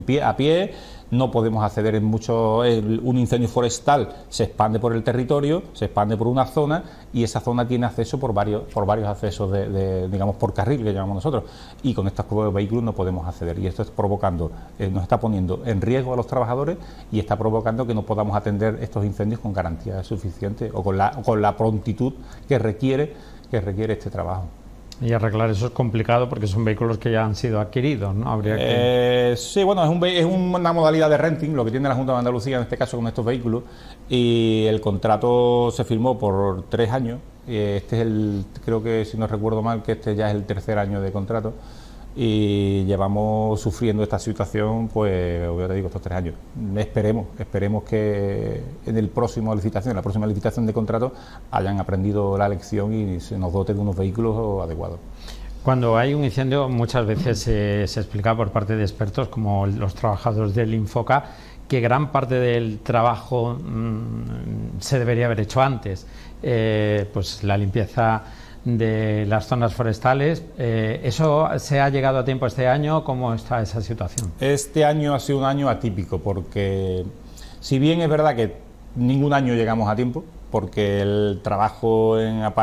a pie, no podemos acceder en mucho. Un incendio forestal se expande por el territorio, se expande por una zona y esa zona tiene acceso por varios accesos digamos, por carril, que llamamos nosotros, y con estos vehículos no podemos acceder, y esto es provocando, nos está poniendo en riesgo a los trabajadores y está provocando que no podamos atender estos incendios con garantías suficientes o con la prontitud que requiere este trabajo. Y arreglar eso es complicado porque son vehículos que ya han sido adquiridos, ¿no? Habría que... Sí, bueno, es una modalidad de renting, lo que tiene la Junta de Andalucía en este caso con estos vehículos, y el contrato se firmó por 3 años, este es creo que si no recuerdo mal, que este ya es el tercer año de contrato, y llevamos sufriendo esta situación, pues, ya te digo, estos 3 años. Esperemos que en la próxima licitación de contrato hayan aprendido la lección y se nos dote de unos vehículos adecuados. Cuando hay un incendio, muchas veces se explica por parte de expertos, como los trabajadores del Infoca, que gran parte del trabajo se debería haber hecho antes. Pues la limpieza de las zonas forestales. ¿Eso se ha llegado a tiempo este año? ¿Cómo está esa situación? Este año ha sido un año atípico porque, si bien es verdad que ningún año llegamos a tiempo, porque el trabajo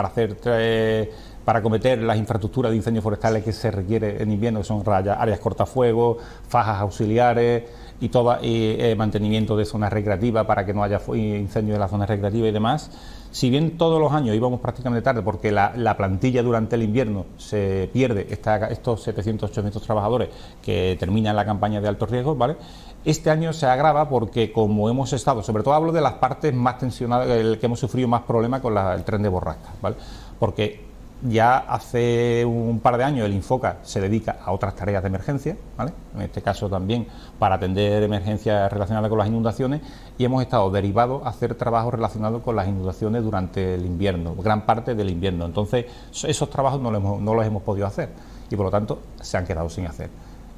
para acometer las infraestructuras de incendios forestales que se requiere en invierno, que son áreas cortafuegos, fajas auxiliares y mantenimiento de zonas recreativas para que no haya incendios en las zonas recreativas y demás. Si bien todos los años íbamos prácticamente tarde porque la plantilla durante el invierno se pierde, estos 700-800 trabajadores que terminan la campaña de alto riesgo, ¿vale? Este año se agrava porque, como hemos estado, sobre todo hablo de las partes más tensionadas, el que hemos sufrido más problemas con el tren de borrasca, ¿vale? Porque ya hace un par de años el Infoca se dedica a otras tareas de emergencia, ¿vale? En este caso también para atender emergencias relacionadas con las inundaciones, y hemos estado derivados a hacer trabajos relacionados con las inundaciones durante el invierno, gran parte del invierno. Entonces esos trabajos no los hemos podido hacer y por lo tanto se han quedado sin hacer.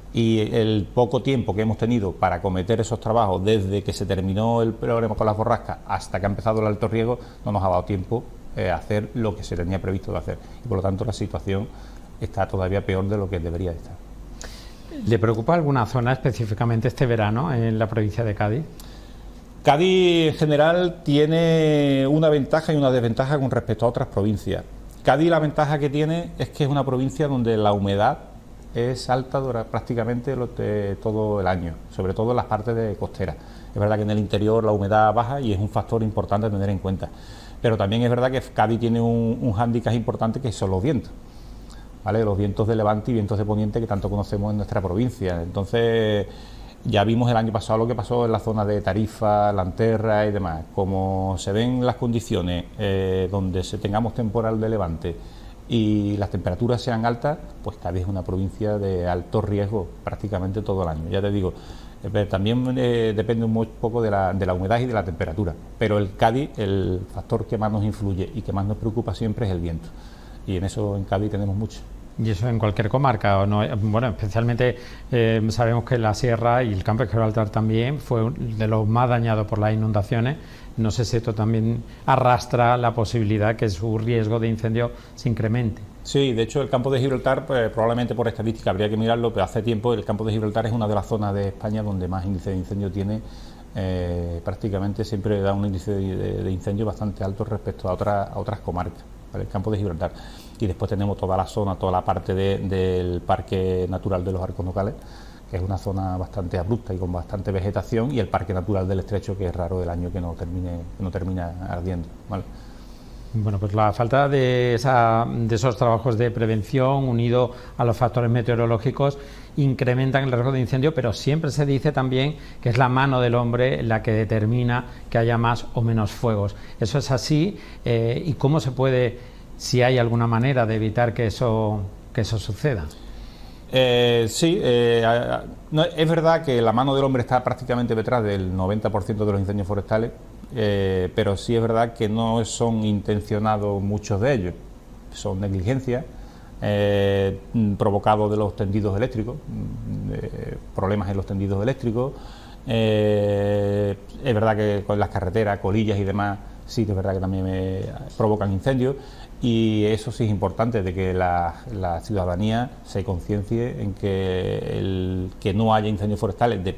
Y el poco tiempo que hemos tenido para acometer esos trabajos desde que se terminó el problema con las borrascas hasta que ha empezado el alto riesgo no nos ha dado tiempo hacer lo que se tenía previsto de hacer, y por lo tanto la situación está todavía peor de lo que debería estar. ¿Le preocupa alguna zona específicamente este verano en la provincia de Cádiz? Cádiz en general tiene una ventaja y una desventaja con respecto a otras provincias. Cádiz, la ventaja que tiene es que es una provincia donde la humedad es alta prácticamente todo el año, sobre todo en las partes costeras. Es verdad que en el interior la humedad baja y es un factor importante a tener en cuenta. Pero también es verdad que Cádiz tiene un hándicap importante, que son los vientos, ¿vale? Los vientos de levante y vientos de poniente que tanto conocemos en nuestra provincia. Entonces, ya vimos el año pasado lo que pasó en la zona de Tarifa, Lanterra y demás. Como se ven las condiciones donde tengamos temporal de levante y las temperaturas sean altas, pues Cádiz es una provincia de alto riesgo prácticamente todo el año. Ya te digo, también depende un poco de la humedad y de la temperatura, pero el Cádiz, el factor que más nos influye y que más nos preocupa siempre es el viento, y en eso en Cádiz tenemos mucho. ¿Y eso en cualquier comarca o no? Bueno, especialmente sabemos que la Sierra y el Campo de Gibraltar también fue de los más dañados por las inundaciones. No sé si esto también arrastra la posibilidad que su riesgo de incendio se incremente. Sí, de hecho el Campo de Gibraltar, pues, probablemente por estadística habría que mirarlo, pero hace tiempo el Campo de Gibraltar es una de las zonas de España donde más índice de incendio tiene. Prácticamente siempre da un índice de incendio bastante alto respecto a otras comarcas, ¿vale? El Campo de Gibraltar. Y después tenemos toda la zona, toda la parte del Parque Natural de los Arcos Nocales, que es una zona bastante abrupta y con bastante vegetación, y el Parque Natural del Estrecho, que es raro el año que no termina ardiendo, ¿vale? Bueno, pues la falta de esos trabajos de prevención unido a los factores meteorológicos incrementan el riesgo de incendio, pero siempre se dice también que es la mano del hombre la que determina que haya más o menos fuegos. ¿Eso es así? ¿Y cómo se puede, si hay alguna manera de evitar que eso suceda? Sí, es verdad que la mano del hombre está prácticamente detrás del 90% de los incendios forestales, pero sí es verdad que no son intencionados muchos de ellos, son negligencias provocados de los tendidos eléctricos, problemas en los tendidos eléctricos. Es verdad que con las carreteras, colillas y demás, sí que es verdad que también provocan incendios, y eso sí es importante, de que la ciudadanía se conciencie en que no haya incendios forestales